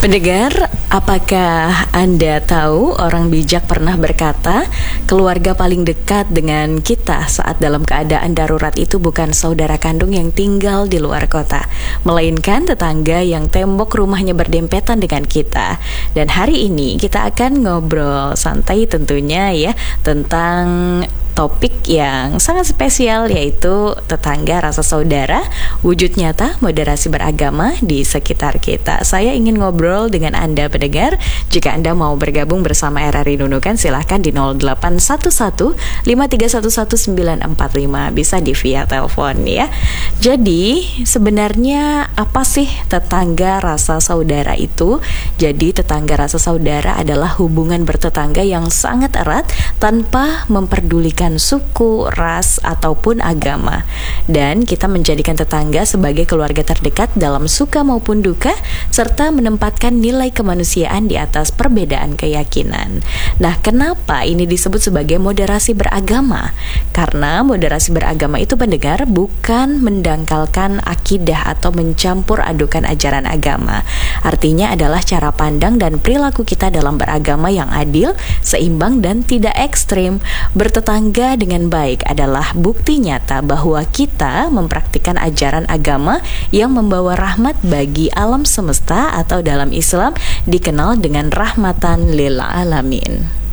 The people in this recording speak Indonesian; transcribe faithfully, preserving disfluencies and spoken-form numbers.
Pendengar, apakah Anda tahu orang bijak pernah berkata, keluarga paling dekat dengan kita saat dalam keadaan darurat itu bukan saudara kandung yang tinggal di luar kota, melainkan tetangga yang tembok rumahnya berdempetan dengan kita. Dan hari ini kita akan ngobrol santai tentunya ya tentang topik yang sangat spesial, yaitu tetangga rasa saudara, wujud nyata moderasi beragama di sekitar kita. Saya ingin ngobrol dengan Anda pendengar. Jika Anda mau bergabung bersama R R I Nunukan, silahkan di nol delapan satu satu lima tiga satu satu sembilan empat lima, bisa di via telepon ya. Jadi sebenarnya apa sih tetangga rasa saudara itu? Jadi tetangga rasa saudara adalah hubungan bertetangga yang sangat erat tanpa memperdulikan suku, ras, ataupun agama. Dan kita menjadikan tetangga sebagai keluarga terdekat dalam suka maupun duka, serta menempatkan nilai kemanusiaan di atas perbedaan keyakinan. Nah, kenapa ini disebut sebagai moderasi beragama? Karena moderasi beragama itu pendengar bukan mendangkalkan akidah atau mencampur adukan ajaran agama. Artinya adalah cara pandang dan perilaku kita dalam beragama yang adil, seimbang, dan tidak ekstrim. Bertetangga dengan baik adalah bukti nyata bahwa kita mempraktikkan ajaran agama yang membawa rahmat bagi alam semesta, atau dalam Islam dikenal dengan rahmatan lil alamin.